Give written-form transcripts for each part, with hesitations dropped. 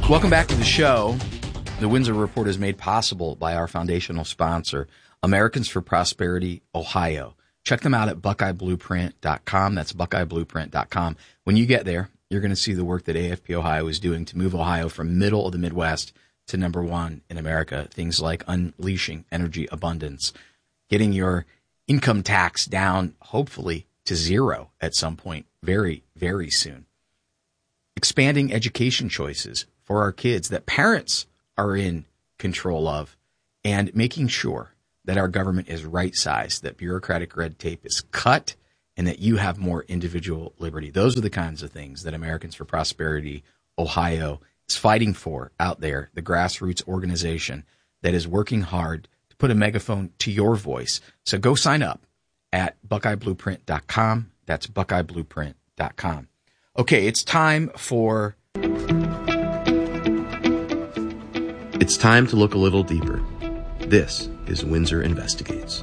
Welcome back to the show. The Windsor Report is made possible by our foundational sponsor, Americans for Prosperity, Ohio. Check them out at BuckeyeBlueprint.com. That's BuckeyeBlueprint.com. When you get there, you're going to see the work that AFP Ohio is doing to move Ohio from middle of the Midwest to number one in America. Things like unleashing energy abundance, getting your income tax down, hopefully, to zero at some point very, very soon. Expanding education choices for our kids that parents are in control of, and making sure that our government is right-sized, that bureaucratic red tape is cut, and that you have more individual liberty. Those are the kinds of things that Americans for Prosperity Ohio is fighting for out there, the grassroots organization that is working hard to put a megaphone to your voice. So go sign up at BuckeyeBlueprint.com. That's BuckeyeBlueprint.com. Okay, it's time to look a little deeper. This is Windsor Investigates.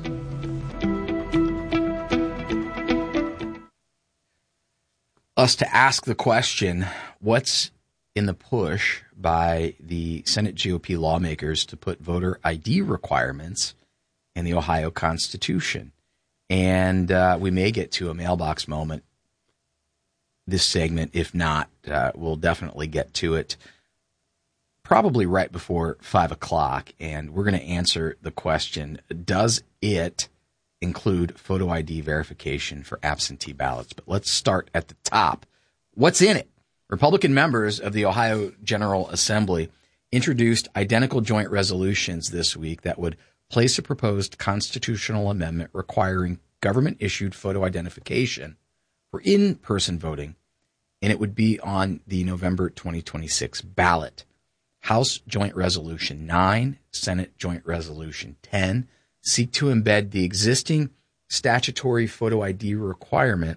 Us to ask the question, what's in the push by the Senate GOP lawmakers to put voter ID requirements in the Ohio Constitution? And we may get to a mailbox moment this segment. If not, we'll definitely get to it probably right before 5 o'clock. And we're going to answer the question, does it include photo ID verification for absentee ballots? But let's start at the top. What's in it? Republican members of the Ohio General Assembly introduced identical joint resolutions this week that would place a proposed constitutional amendment requiring government-issued photo identification for in-person voting, and it would be on the November 2026 ballot. House Joint Resolution 9, Senate Joint Resolution 10 seek to embed the existing statutory photo ID requirement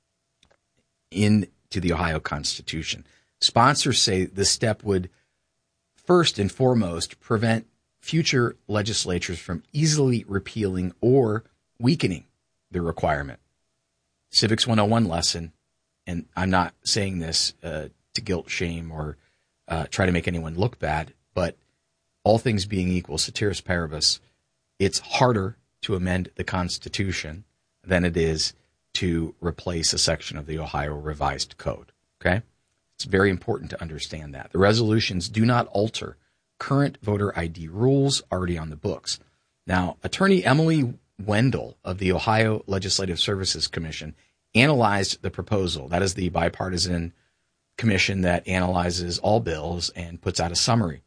into the Ohio Constitution. Sponsors say this step would first and foremost prevent future legislatures from easily repealing or weakening the requirement. Civics 101 lesson, and I'm not saying this to guilt, shame, or try to make anyone look bad, but all things being equal, ceteris paribus, it's harder to amend the Constitution than it is to replace a section of the Ohio Revised Code. Okay? It's very important to understand that. The resolutions do not alter current voter ID rules already on the books. Now, Attorney Emily Wendell of the Ohio Legislative Services Commission analyzed the proposal. That is the bipartisan commission that analyzes all bills and puts out a summary.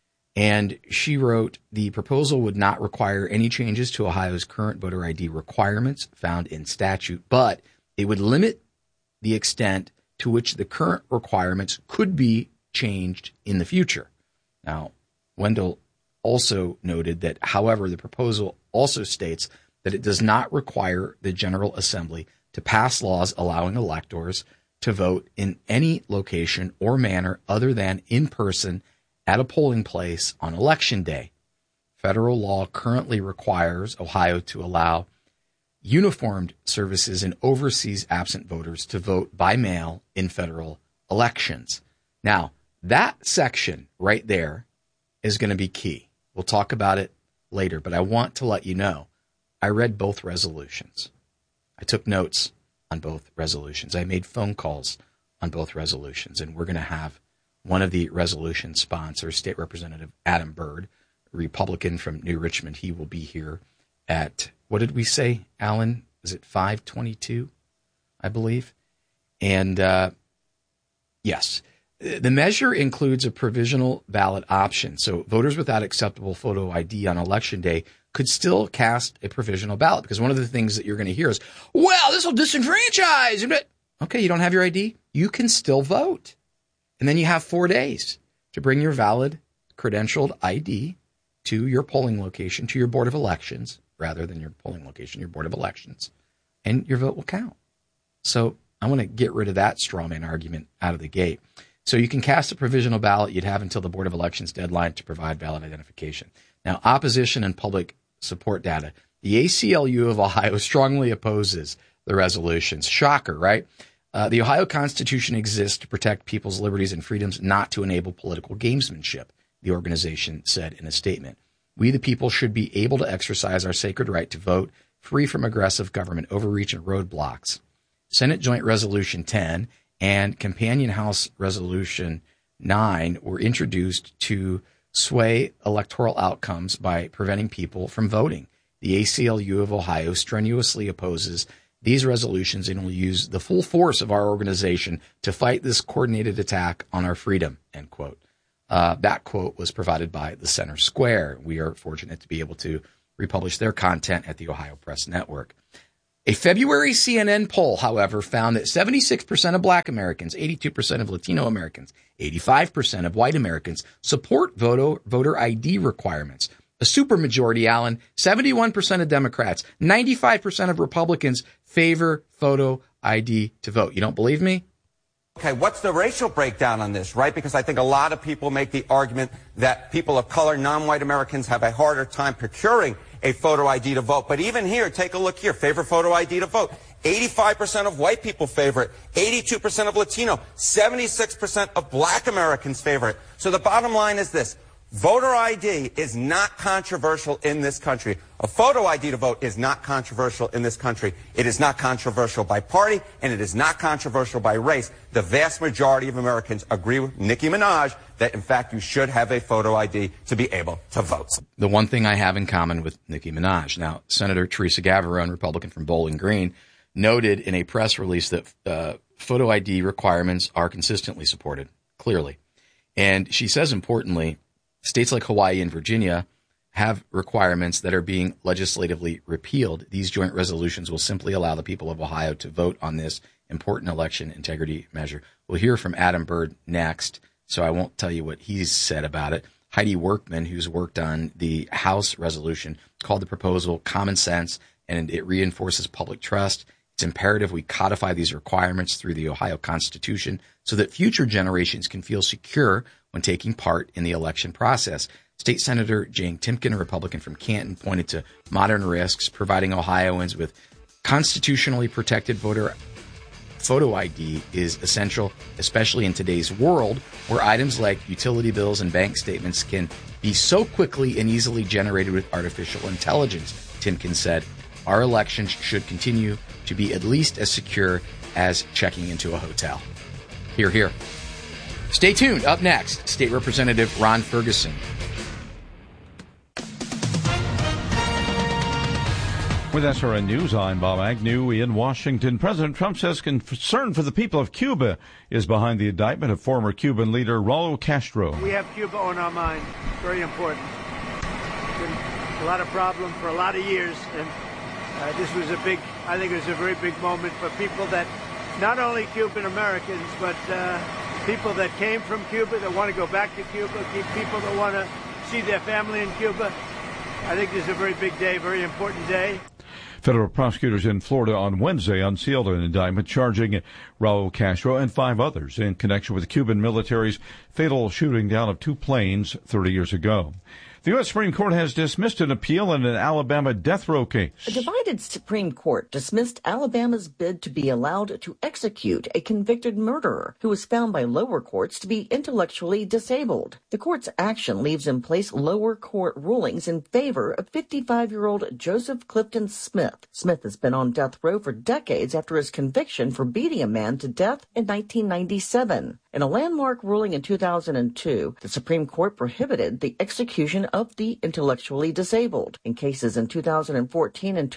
And she wrote, the proposal would not require any changes to Ohio's current voter ID requirements found in statute, but it would limit the extent to which the current requirements could be changed in the future. Now, Wendell also noted that, however, the proposal also states that it does not require the General Assembly to pass laws allowing electors to vote in any location or manner other than in person at a polling place on Election Day. Federal law currently requires Ohio to allow uniformed services and overseas absent voters to vote by mail in federal elections. Now, that section right there is going to be key. We'll talk about it later, but I want to let you know I read both resolutions. I took notes on both resolutions. I made phone calls on both resolutions, and we're going to have one of the resolution sponsors, State Representative Adam Byrd, Republican from New Richmond. He will be here at, what did we say, Alan? Is it 5:22, I believe? And yes, the measure includes a provisional ballot option. So voters without acceptable photo ID on Election Day could still cast a provisional ballot, because one of the things that you're going to hear is, well, this will disenfranchise. Okay, you don't have your ID? You can still vote. And then you have 4 days to bring your valid credentialed ID to your polling location, to your Board of Elections, rather than your polling location, your Board of Elections, and your vote will count. So I want to get rid of that straw man argument out of the gate. So you can cast a provisional ballot. You'd have until the Board of Elections deadline to provide ballot identification. Now, opposition and public support data. The ACLU of Ohio strongly opposes the resolutions. Shocker, right? The Ohio Constitution exists to protect people's liberties and freedoms, not to enable political gamesmanship, the organization said in a statement. We, the people, should be able to exercise our sacred right to vote, free from aggressive government overreach and roadblocks. Senate Joint Resolution 10 and Companion House Resolution 9 were introduced to sway electoral outcomes by preventing people from voting. The ACLU of Ohio strenuously opposes these resolutions and will use the full force of our organization to fight this coordinated attack on our freedom, end quote. That quote was provided by the Center Square. We are fortunate to be able to republish their content at the Ohio Press Network. A February CNN poll, however, found that 76% of Black Americans, 82% of Latino Americans, 85% of white Americans support voter ID requirements. A supermajority, Alan, 71% of Democrats, 95% of Republicans favor photo ID to vote. You don't believe me? Okay, what's the racial breakdown on this, right? Because I think a lot of people make the argument that people of color, non-white Americans, have a harder time procuring a photo ID to vote. But even here, take a look here, favor photo ID to vote. 85% of white people favor it. 82% of Latino. 76% of Black Americans favor it. So the bottom line is this. Voter ID is not controversial in this country. A photo ID to vote is not controversial in this country. It is not controversial by party, and it is not controversial by race. The vast majority of Americans agree with Nicki Minaj that, in fact, you should have a photo ID to be able to vote. The one thing I have in common with Nicki Minaj. Now, Senator Teresa Gavarone, Republican from Bowling Green, noted in a press release that photo ID requirements are consistently supported, clearly. And she says, importantly, states like Hawaii and Virginia have requirements that are being legislatively repealed. These joint resolutions will simply allow the people of Ohio to vote on this important election integrity measure. We'll hear from Adam Byrd next, so I won't tell you what he's said about it. Heidi Workman, who's worked on the House resolution, called the proposal common sense, and it reinforces public trust. It's imperative we codify these requirements through the Ohio Constitution so that future generations can feel secure when taking part in the election process. State Senator Jane Timken, a Republican from Canton, pointed to modern risks providing Ohioans with constitutionally protected photo ID is essential, especially in today's world where items like utility bills and bank statements can be so quickly and easily generated with artificial intelligence, Timken said. Our elections should continue to be at least as secure as checking into a hotel. Hear, hear. Stay tuned. Up next, State Representative Ron Ferguson. With SRN News, I'm Bob Agnew in Washington. President Trump says concern for the people of Cuba is behind the indictment of former Cuban leader Raul Castro. We have Cuba on our mind. Very important. It's been a lot of problems for a lot of years, and this was I think it was a very big moment for people that, not only Cuban Americans, but people that came from Cuba, that want to go back to Cuba, people that want to see their family in Cuba. I think this is a very big day, very important day. Federal prosecutors in Florida on Wednesday unsealed an indictment charging Raul Castro and 5 others in connection with the Cuban military's fatal shooting down of 2 planes 30 years ago. The U.S. Supreme Court has dismissed an appeal in an Alabama death row case. A divided Supreme Court dismissed Alabama's bid to be allowed to execute a convicted murderer who was found by lower courts to be intellectually disabled. The court's action leaves in place lower court rulings in favor of 55-year-old Joseph Clifton Smith. Smith has been on death row for decades after his conviction for beating a man to death in 1997. In a landmark ruling in 2002, the Supreme Court prohibited the execution of the intellectually disabled. In cases in 2014 and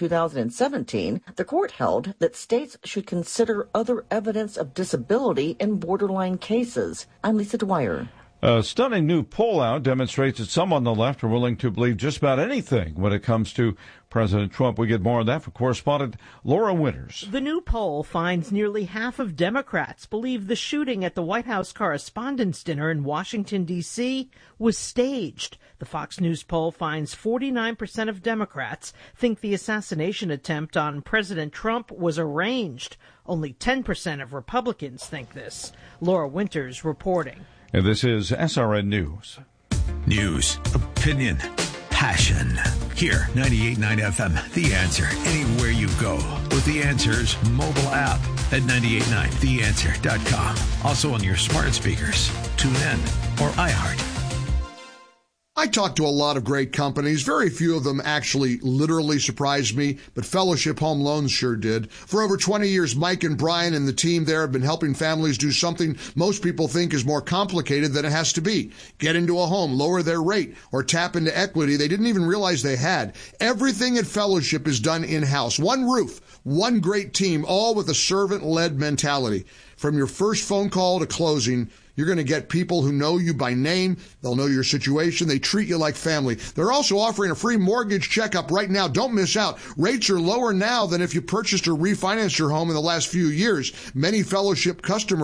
2017, the court held that states should consider other evidence of disability in borderline cases. I'm Lisa Dwyer. A stunning new poll out demonstrates that some on the left are willing to believe just about anything when it comes to President Trump. We get more on that from correspondent Laura Winters. The new poll finds nearly half of Democrats believe the shooting at the White House Correspondents' Dinner in Washington, D.C. was staged. The Fox News poll finds 49% of Democrats think the assassination attempt on President Trump was arranged. Only 10% of Republicans think this. Laura Winters reporting. And this is SRN News. News, opinion, passion. Here, 98.9 FM, The Answer. Anywhere you go with The Answer's mobile app. at 989theanswer.com. Also on your smart speakers, TuneIn, or iHeart. I talk to a lot of great companies. Very few of them actually literally surprised me, but Fellowship Home Loans sure did. For over 20 years, Mike and Brian and the team there have been helping families do something most people think is more complicated than it has to be. Get into a home, lower their rate, or tap into equity they didn't even realize they had. Everything at Fellowship is done in-house. One roof, one great team, all with a servant-led mentality. From your first phone call to closing, you're going to get people who know you by name. They'll know your situation. They treat you like family. They're also offering a free mortgage checkup right now. Don't miss out. Rates are lower now than if you purchased or refinanced your home in the last few years. Many Fellowship customers